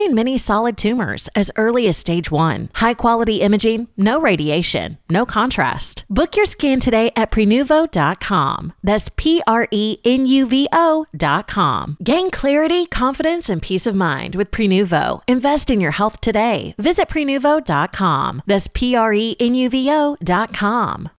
Many solid tumors as early as stage 1. High quality imaging, no radiation, no contrast. Book your scan today at Prenuvo.com. That's Prenuvo.com. Gain clarity, confidence, and peace of mind with Prenuvo. Invest in your health today. Visit Prenuvo.com. That's Prenuvo.com.